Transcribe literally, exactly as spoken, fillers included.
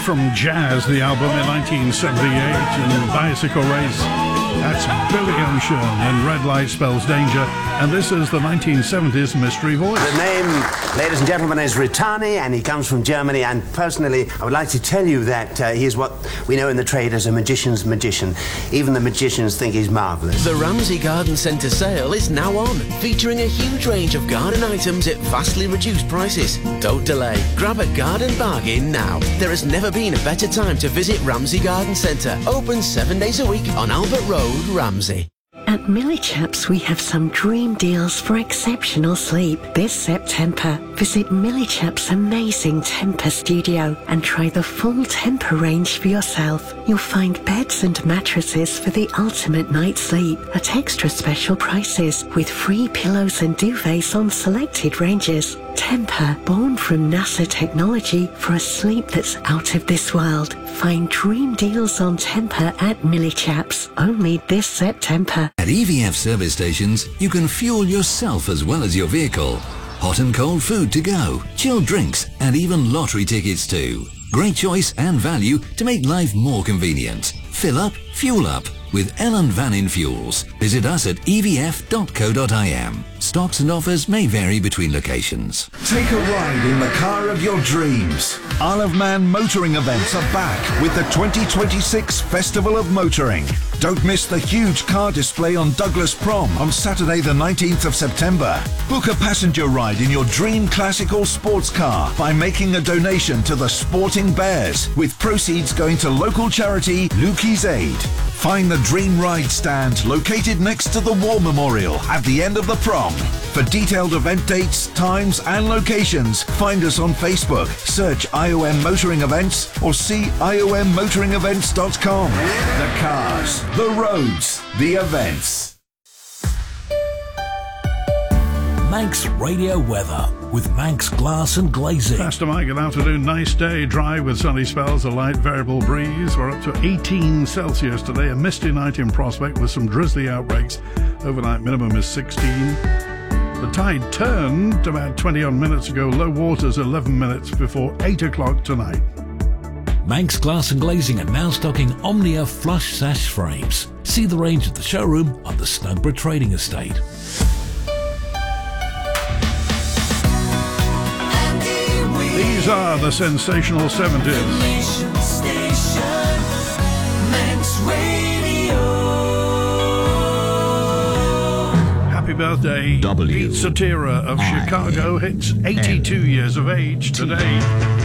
from Jazz, the album in nineteen seventy-eight, and Bicycle Race. That's Billy Ocean, and Red Light Spells Danger. And this is the nineteen seventies Mystery Voice. The name, ladies and gentlemen, is Ritani, and he comes from Germany. And personally, I would like to tell you that uh, he is what we know in the trade as a magician's magician. Even the magicians think he's marvellous. The Ramsey Garden Centre sale is now on, featuring a huge range of garden items at vastly reduced prices. Don't delay. Grab a garden bargain now. There has never been a better time to visit Ramsey Garden Centre. Open seven days a week on Albert Road, Ramsey. At Millichaps, we have some dream deals for exceptional sleep. This September, visit Millichaps' amazing Temper studio and try the full Temper range for yourself. You'll find beds and mattresses for the ultimate night's sleep at extra special prices, with free pillows and duvets on selected ranges. Temper, born from NASA technology for a sleep that's out of this world. Find dream deals on Temper at Millichaps, only this September. At E V F service stations, you can fuel yourself as well as your vehicle. Hot and cold food to go, chilled drinks, and even lottery tickets too. Great choice and value to make life more convenient. Fill up, fuel up with Ellen Vannin Fuels. Visit us at e v f dot co dot i m. Stocks and offers may vary between locations. Take a ride in the car of your dreams. Isle of Man motoring events are back with the twenty twenty-six Festival of Motoring. Don't miss the huge car display on Douglas Prom on Saturday the nineteenth of September. Book a passenger ride in your dream classical sports car by making a donation to the Sporting Bears, with proceeds going to local charity Lukey's Aid. Find the Dream Ride stand located next to the War Memorial at the end of the prom. For detailed event dates, times and locations, find us on Facebook. Search I O M Motoring Events or see I O M motoring events dot com. The cars, the roads, the events. Manx Radio Weather with Manx Glass and Glazing. Pastor Mike, good afternoon. Nice day, dry with sunny spells, a light variable breeze. We're up to eighteen Celsius today. A misty night in prospect with some drizzly outbreaks. Overnight minimum is sixteen. The tide turned about twenty odd minutes ago. Low water's eleven minutes before eight o'clock tonight. Manx Glass and Glazing are now stocking Omnia flush sash frames. See the range at the showroom on the Snugborough Trading Estate. These are the sensational seventies. Happy birthday, W. Pete Satira of Chicago hits eighty-two years of age today.